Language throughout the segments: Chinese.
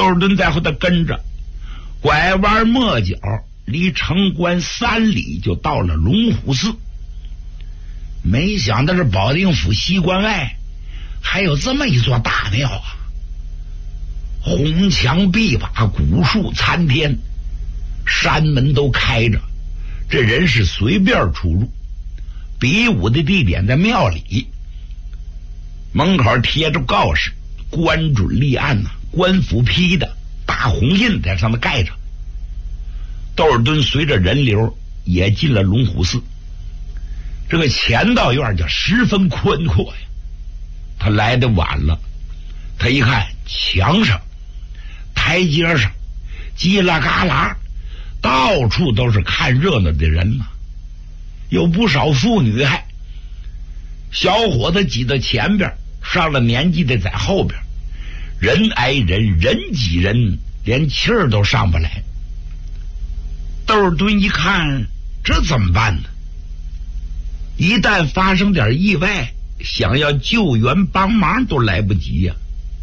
窦尔敦在后头跟着，拐弯抹角，离城关3里就到了龙虎寺。没想到这保定府西关外还有这么一座大庙啊！红墙碧瓦，古树参天，山门都开着，这人是随便出入。比武的地点在庙里，门口贴着告示，官准立案呐，官府批的，大红印在上面盖着。窦尔敦随着人流也进了龙虎寺。这个前道院就十分宽阔呀，他来的晚了，他一看墙上台阶上叽啦嘎啦，到处都是看热闹的人呐，有不少妇女，还小伙子挤到前边，上了年纪的在后边，人挨人，人挤人，连气儿都上不来。窦尔敦一看，这怎么办呢？一旦发生点意外，想要救援帮忙都来不及呀。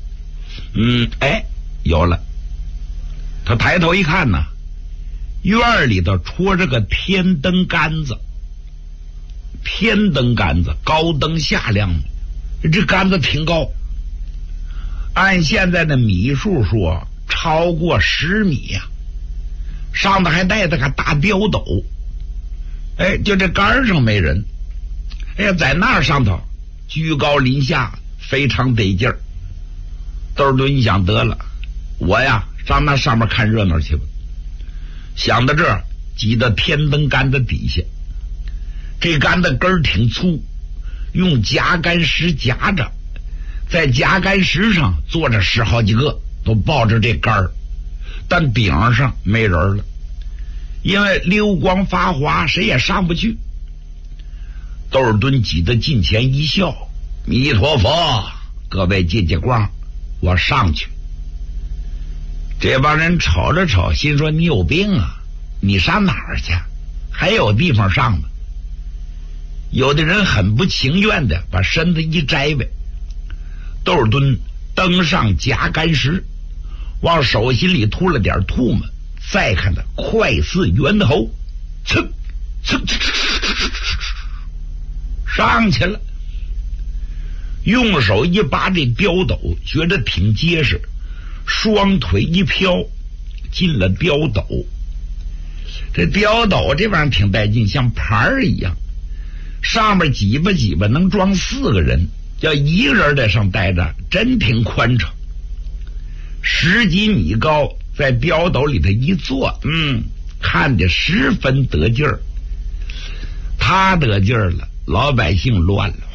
有了。他抬头一看呢，院里头戳着个天灯杆子。天灯杆子高灯下亮，这杆子挺高，按现在的米数说超过10米呀，上头还带着个大吊斗。就这杆上没人，在那上头居高临下，非常得劲儿。窦尔敦一想，得了，我呀上那上面看热闹去吧。想到这儿，挤到天灯杆子底下，这杆子根儿挺粗，用夹杆石夹着，在夹杆石上坐着10好几个，都抱着这杆儿，但顶上没人了，因为溜光发滑，谁也上不去。窦尔敦挤得近前一笑，弥陀佛，各位借借光，我上去。这帮人瞅了瞅，心说你有病啊，你上哪儿去？还有地方上吗？有的人很不情愿的把身子一摘呗。窦尔敦登上夹杆石，往手心里吐了点唾沫，再看他快似猿猴，上去了。用手一拔这吊斗，觉得挺结实，双腿一飘，进了吊斗。这吊斗这玩意儿挺带劲，像盘儿一样，上面挤吧挤吧能装4个人，要一个人在上待着，真挺宽敞。10几米高，在吊斗里头一坐，看着十分得劲儿。他得劲儿了，老百姓乱了。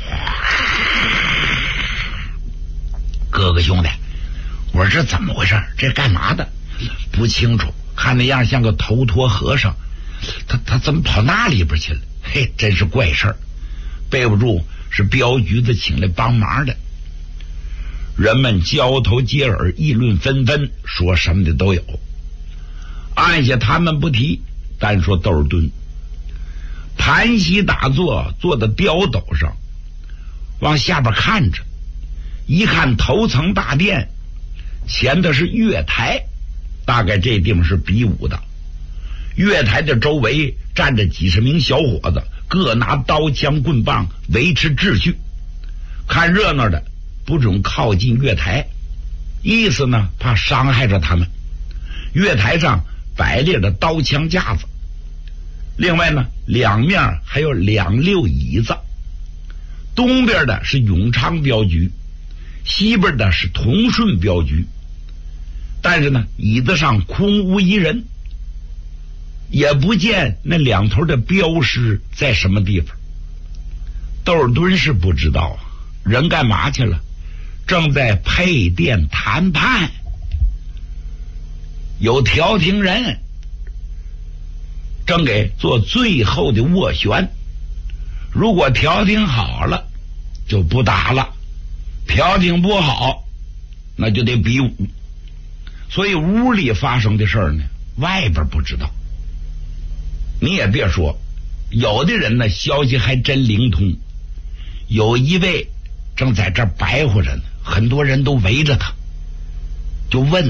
哥哥兄弟，我说这怎么回事？这干嘛的？不清楚，看那样像个头陀和尚，他怎么跑那里边去了？真是怪事儿，备不住是镖局子请来帮忙的。人们交头接耳，议论纷纷，说什么的都有。按下他们不提，单说窦尔敦盘膝打坐，坐在吊斗上，往下边看着，一看头层大殿，前头是月台，大概这地方是比武的。月台的周围站着几十名小伙子，各拿刀枪棍棒维持秩序。看热闹的不准靠近月台，意思呢怕伤害着他们。月台上摆列着刀枪架子，另外呢两面还有2溜椅子，东边的是永昌镖局，西边的是同顺镖局。但是呢椅子上空无一人，也不见那两头的镖师在什么地方。窦尔敦是不知道啊，人干嘛去了？正在配殿谈判，有调停人正给做最后的斡旋，如果调停好了就不打了，调停不好那就得比武。所以屋里发生的事儿呢，外边不知道。你也别说，有的人呢消息还真灵通。有一位正在这儿白活着呢，很多人都围着他，就问